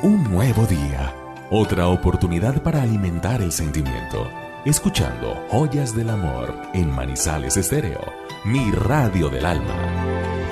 Un nuevo día, otra oportunidad para alimentar el sentimiento. Escuchando Joyas del Amor en Manizales Estéreo, mi radio del alma.